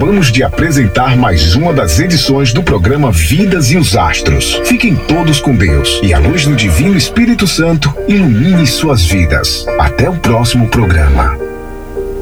Acabamos de apresentar mais uma das edições do programa Vidas e os Astros. Fiquem todos com Deus e a luz do Divino Espírito Santo ilumine suas vidas. Até o próximo programa.